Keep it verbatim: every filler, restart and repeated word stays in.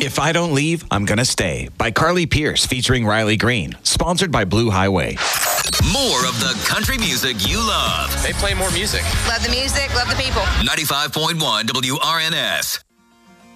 If I Don't Leave, I'm Gonna Stay by Carly Pierce featuring Riley Green. Sponsored by Blue Highway. More of the country music you love. They play more music. Love the music, love the people. ninety-five point one W R N S.